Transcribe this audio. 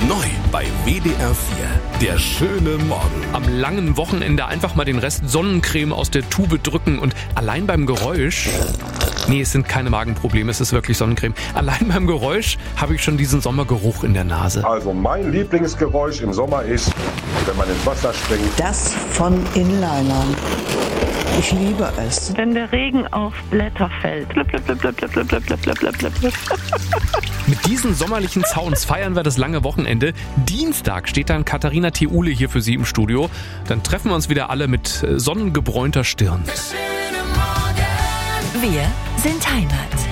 Neu bei WDR 4. Der schöne Morgen. Am langen Wochenende einfach mal den Rest Sonnencreme aus der Tube drücken und allein beim Geräusch... Nee, es sind keine Magenprobleme, es ist wirklich Sonnencreme. Allein beim Geräusch habe ich schon diesen Sommergeruch in der Nase. Also mein Lieblingsgeräusch im Sommer ist, wenn man ins Wasser springt. Das von Inlinern. Ich liebe es. Wenn der Regen auf Blätter fällt. Blub, blub, blub, blub, blub, blub, blub, blub, blub, blub. Mit diesen sommerlichen Sounds feiern wir das lange Wochenende. Dienstag steht dann Katharina Theule hier für Sie im Studio. Dann treffen wir uns wieder alle mit sonnengebräunter Stirn. Wir sind Heimat.